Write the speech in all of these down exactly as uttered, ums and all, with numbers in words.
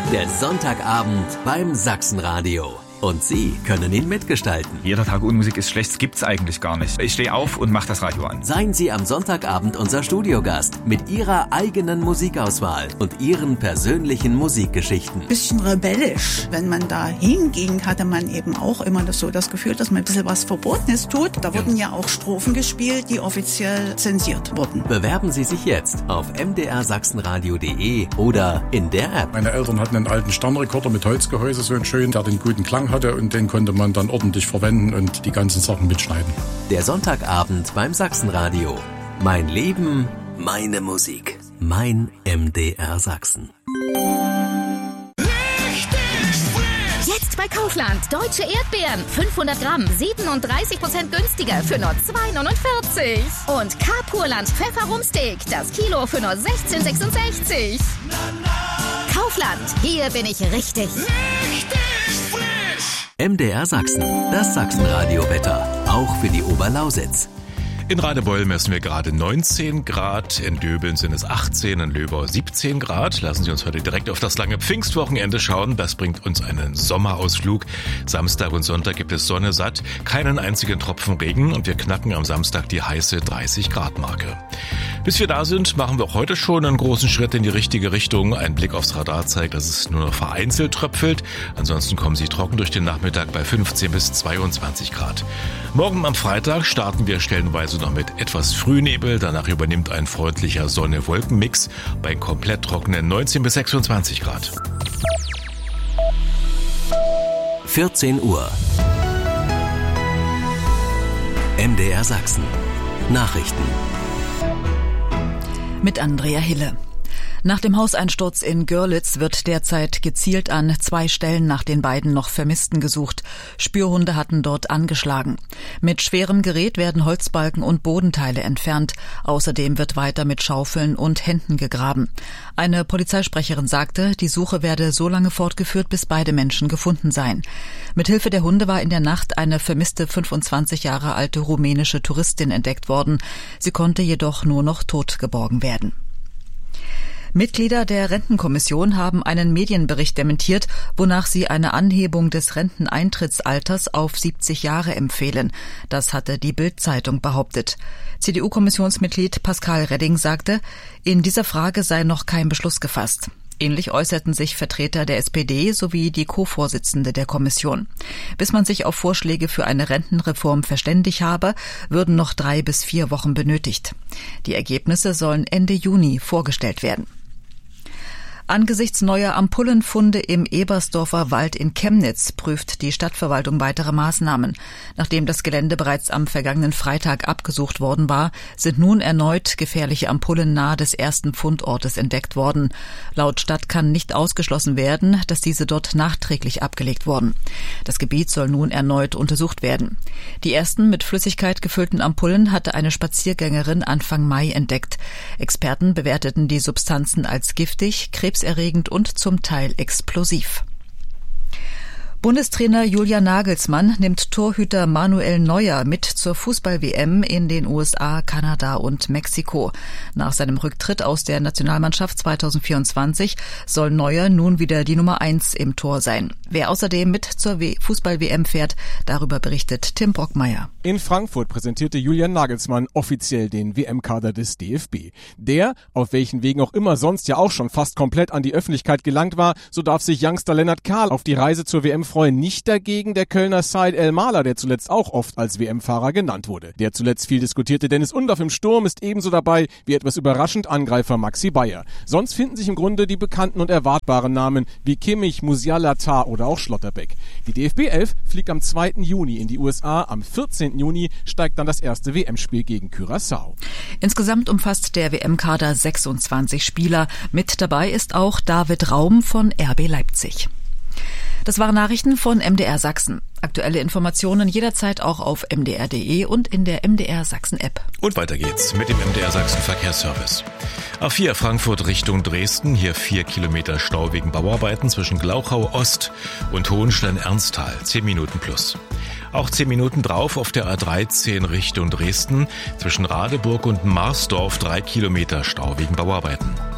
Der Sonntagabend beim Sachsenradio. Und Sie können ihn mitgestalten. Jeder Tag ohne Musik ist schlecht, das gibt's eigentlich gar nicht. Ich stehe auf und mache das Radio an. Seien Sie am Sonntagabend unser Studiogast mit Ihrer eigenen Musikauswahl und Ihren persönlichen Musikgeschichten. Bisschen rebellisch. Wenn man da hinging, hatte man eben auch immer das so das Gefühl, dass man ein bisschen was Verbotenes tut. Da wurden ja auch Strophen gespielt, die offiziell zensiert wurden. Bewerben Sie sich jetzt auf m d r sachsenradio punkt d e oder in der App. Meine Eltern hatten einen alten Sternrekorder mit Holzgehäuse, so einen schönen, der den guten Klang hatte, und den konnte man dann ordentlich verwenden und die ganzen Sachen mitschneiden. Der Sonntagabend beim Sachsenradio. Mein Leben, meine Musik. Mein M D R Sachsen. Jetzt bei Kaufland. Deutsche Erdbeeren. fünfhundert Gramm. siebenunddreißig Prozent günstiger für nur zwei neunundvierzig. Und K-Purland Pfefferumsteak. Das Kilo für nur sechzehn sechsundsechzig. Kaufland. Hier bin ich richtig. M D R Sachsen. Das Sachsenradio-Wetter. Auch für die Oberlausitz. In Radebeul messen wir gerade neunzehn Grad, in Döbeln sind es achtzehn, in Löbau siebzehn Grad. Lassen Sie uns heute direkt auf das lange Pfingstwochenende schauen. Das bringt uns einen Sommerausflug. Samstag und Sonntag gibt es Sonne satt, keinen einzigen Tropfen Regen und wir knacken am Samstag die heiße dreißig Grad Marke. Bis wir da sind, machen wir auch heute schon einen großen Schritt in die richtige Richtung. Ein Blick aufs Radar zeigt, dass es nur noch vereinzelt tröpfelt. Ansonsten kommen Sie trocken durch den Nachmittag bei fünfzehn bis zweiundzwanzig Grad. Morgen am Freitag starten wir stellenweise noch mit etwas Frühnebel. Danach übernimmt ein freundlicher Sonne-Wolken-Mix bei komplett trockenen neunzehn bis sechsundzwanzig Grad. vierzehn Uhr. M D R Sachsen. Nachrichten. Mit Andrea Hille. Nach dem Hauseinsturz in Görlitz wird derzeit gezielt an zwei Stellen nach den beiden noch Vermissten gesucht. Spürhunde hatten dort angeschlagen. Mit schwerem Gerät werden Holzbalken und Bodenteile entfernt. Außerdem wird weiter mit Schaufeln und Händen gegraben. Eine Polizeisprecherin sagte, die Suche werde so lange fortgeführt, bis beide Menschen gefunden seien. Mithilfe der Hunde war in der Nacht eine vermisste fünfundzwanzig Jahre alte rumänische Touristin entdeckt worden. Sie konnte jedoch nur noch tot geborgen werden. Mitglieder der Rentenkommission haben einen Medienbericht dementiert, wonach sie eine Anhebung des Renteneintrittsalters auf siebzig Jahre empfehlen. Das hatte die Bild-Zeitung behauptet. C D U-Kommissionsmitglied Pascal Redding sagte, in dieser Frage sei noch kein Beschluss gefasst. Ähnlich äußerten sich Vertreter der S P D sowie die Co-Vorsitzende der Kommission. Bis man sich auf Vorschläge für eine Rentenreform verständigt habe, würden noch drei bis vier Wochen benötigt. Die Ergebnisse sollen Ende Juni vorgestellt werden. Angesichts neuer Ampullenfunde im Ebersdorfer Wald in Chemnitz prüft die Stadtverwaltung weitere Maßnahmen. Nachdem das Gelände bereits am vergangenen Freitag abgesucht worden war, sind nun erneut gefährliche Ampullen nahe des ersten Fundortes entdeckt worden. Laut Stadt kann nicht ausgeschlossen werden, dass diese dort nachträglich abgelegt wurden. Das Gebiet soll nun erneut untersucht werden. Die ersten mit Flüssigkeit gefüllten Ampullen hatte eine Spaziergängerin Anfang Mai entdeckt. Experten bewerteten die Substanzen als giftig, krebserregend und zum Teil explosiv. Bundestrainer Julian Nagelsmann nimmt Torhüter Manuel Neuer mit zur Fußball-W M in den U S A, Kanada und Mexiko. Nach seinem Rücktritt aus der Nationalmannschaft zweitausendvierundzwanzig soll Neuer nun wieder die Nummer eins im Tor sein. Wer außerdem mit zur Fußball-W M fährt, darüber berichtet Tim Brockmeier. In Frankfurt präsentierte Julian Nagelsmann offiziell den W M-Kader des D F B. Der, auf welchen Wegen auch immer sonst ja auch schon fast komplett an die Öffentlichkeit gelangt war, so darf sich Youngster Lennart Kahl auf die Reise zur W M freuen. Nicht dagegen der Kölner Said El-Maler, der zuletzt auch oft als W M-Fahrer genannt wurde. Der zuletzt viel diskutierte Dennis Undaff im Sturm ist ebenso dabei wie etwas überraschend Angreifer Maxi Bayer. Sonst finden sich im Grunde die bekannten und erwartbaren Namen wie Kimmich, Musiala, Tah oder auch Schlotterbeck. Die D F B elf fliegt am zweiten Juni in die U S A, am vierzehnten Juni steigt dann das erste W M-Spiel gegen Curaçao. Insgesamt umfasst der W M-Kader sechsundzwanzig Spieler. Mit dabei ist auch David Raum von R B Leipzig. Das waren Nachrichten von M D R Sachsen. Aktuelle Informationen jederzeit auch auf m d r punkt d e und in der M D R Sachsen App. Und weiter geht's mit dem M D R Sachsen Verkehrsservice. A vier Frankfurt Richtung Dresden, hier vier Kilometer Stau wegen Bauarbeiten zwischen Glauchau Ost und Hohenstein-Ernsthal, zehn Minuten plus. Auch zehn Minuten drauf auf der A dreizehn Richtung Dresden, zwischen Radeburg und Marsdorf drei Kilometer Stau wegen Bauarbeiten.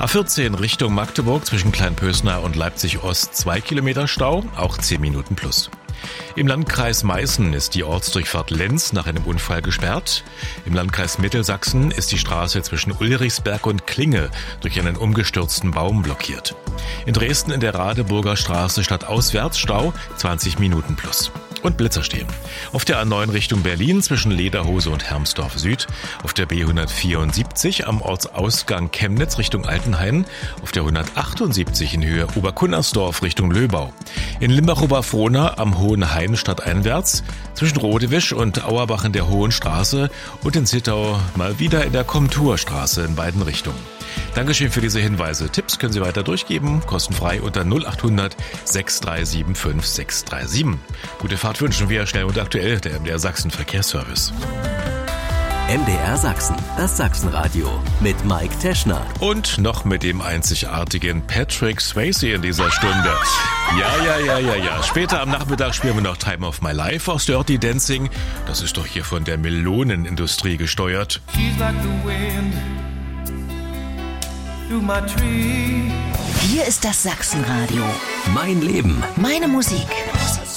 A vierzehn Richtung Magdeburg zwischen Kleinpösnar und Leipzig Ost zwei Kilometer Stau, auch zehn Minuten plus. Im Landkreis Meißen ist die Ortsdurchfahrt Lenz nach einem Unfall gesperrt. Im Landkreis Mittelsachsen ist die Straße zwischen Ulrichsberg und Klinge durch einen umgestürzten Baum blockiert. In Dresden in der Radeburger Straße stadtauswärts Stau, zwanzig Minuten plus. Und Blitzer stehen. Auf der A neun Richtung Berlin zwischen Lederhose und Hermsdorf Süd, auf der B hundertvierundsiebzig am Ortsausgang Chemnitz Richtung Altenhain, auf der hundertachtundsiebzig in Höhe Oberkunnersdorf Richtung Löbau, in Limbach-Oberfrohna am Hohenhain stadteinwärts, zwischen Rodewisch und Auerbach in der Hohen Straße und in Zittau mal wieder in der Komturstraße in beiden Richtungen. Dankeschön für diese Hinweise. Tipps können Sie weiter durchgeben, kostenfrei unter null acht hundert sechs drei sieben fünf sechs drei sieben. Gute Fahrt wünschen wir, schnell und aktuell, der M D R Sachsen Verkehrsservice. M D R Sachsen, das Sachsenradio mit Mike Teschner. Und noch mit dem einzigartigen Patrick Swayze in dieser Stunde. Ja, ja, ja, ja, ja. Später am Nachmittag spielen wir noch Time of My Life aus Dirty Dancing. Das ist doch hier von der Melonenindustrie gesteuert. She's like the wind through my tree. Hier ist das Sachsenradio. Mein Leben. Meine Musik.